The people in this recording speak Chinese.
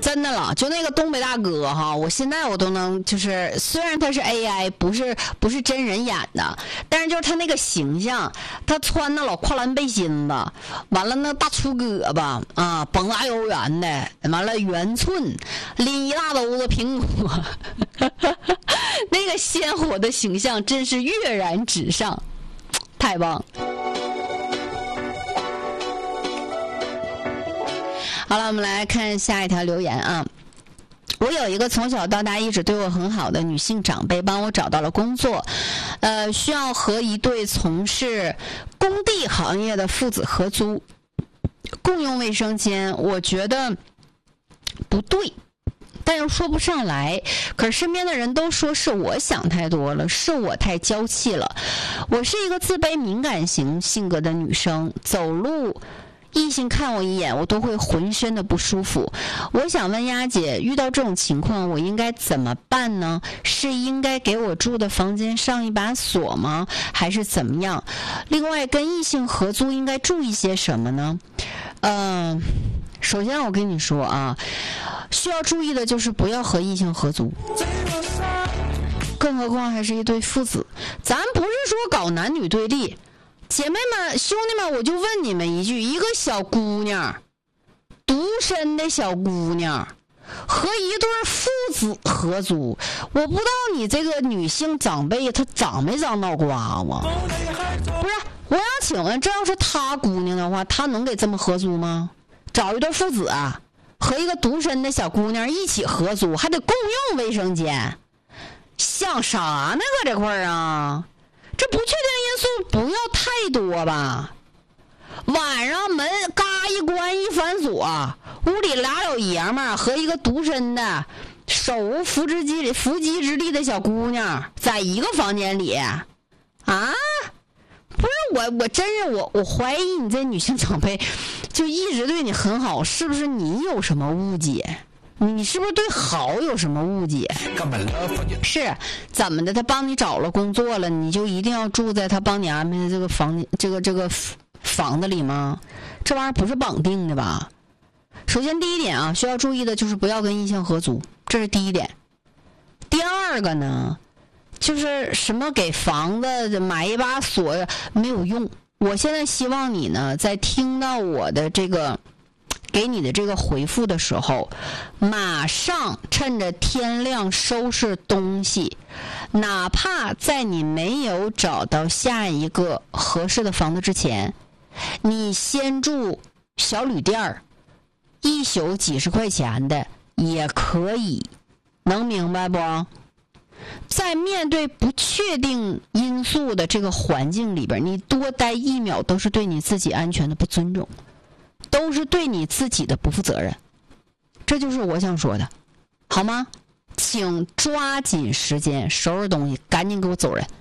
真的了，就那个东北大哥哈，我现在我都能，就是虽然他是 AI， 不是真人演的，但是就是他那个形象，他穿那老跨栏背心子，完了那大粗胳膊啊，绷大腰圆的，完了圆寸，拎一大兜子苹果，那个鲜活的形象真是跃然纸上，太棒。好了，我们来看下一条留言啊。我有一个从小到大一直对我很好的女性长辈，帮我找到了工作，需要和一对从事工地行业的父子合租，共用卫生间。我觉得不对，但又说不上来。可是身边的人都说是我想太多了，是我太娇气了。我是一个自卑敏感型性格的女生，走路异性看我一眼，我都会浑身的不舒服。我想问丫姐，遇到这种情况我应该怎么办呢？是应该给我住的房间上一把锁吗？还是怎么样？另外，跟异性合租应该注意些什么呢？首先我跟你说啊，需要注意的就是不要和异性合租，更何况还是一对父子。咱不是说搞男女对立，姐妹们兄弟们，我就问你们一句，一个小姑娘，独身的小姑娘和一对父子合租，我不知道你这个女性长辈她长没长脑瓜子？不是，我想请问，这要是她姑娘的话，她能给这么合租吗？找一对父子啊，和一个独身的小姑娘一起合租，还得共用卫生间，想啥呢？搁这块儿啊，这不确定因素不要太多吧？晚上门嘎一关一反锁，屋里俩老爷们儿和一个独身的手无缚鸡之力的小姑娘在一个房间里啊？不是我真是我怀疑你这女性长辈就一直对你很好，是不是你有什么误解？你是不是对好有什么误解？是怎么的？他帮你找了工作了，你就一定要住在他帮你安排的这个房子里吗？这玩意儿不是绑定的吧？首先第一点啊，需要注意的就是不要跟异性合租，这是第一点。第二个呢，就是什么给房子买一把锁没有用。我现在希望你呢，在听到我的这个给你的这个回复的时候，马上趁着天亮收拾东西，哪怕在你没有找到下一个合适的房子之前，你先住小旅店儿，一宿几十块钱的也可以，能明白不？在面对不确定因素的这个环境里边，你多待1秒都是对你自己安全的不尊重，都是对你自己的不负责任。这就是我想说的，好吗？请抓紧时间收拾东西，赶紧给我走人。